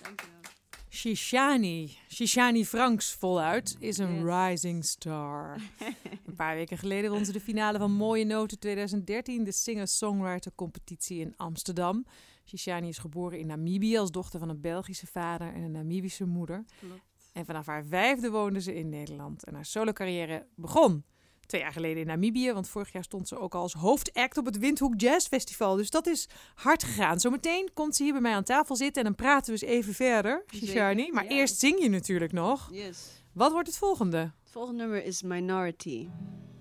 Dankjewel. Shishani Franks voluit is een rising star. Een paar weken geleden won ze de finale van Mooie Noten 2013, de singer-songwriter competitie in Amsterdam. Shishani is geboren in Namibië als dochter van een Belgische vader en een Namibische moeder. Klopt. En vanaf haar 5e woonde ze in Nederland. En haar solo-carrière begon 2 jaar geleden in Namibië, want vorig jaar stond ze ook al als hoofdact op het Windhoek Jazz Festival. Dus dat is hard gegaan. Zometeen komt ze hier bij mij aan tafel zitten en dan praten we eens even verder, Shishani. Maar eerst zing je natuurlijk nog. Yes. Wat wordt het volgende? Het volgende nummer is Minority.